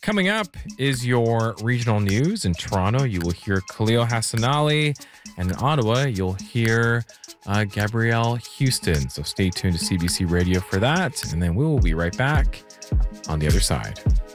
Coming up is your regional news. In Toronto, you will hear Khalil Hassanali, and in Ottawa, you'll hear Gabrielle Houston. So stay tuned to CBC Radio for that, and then we will be right back on the other side.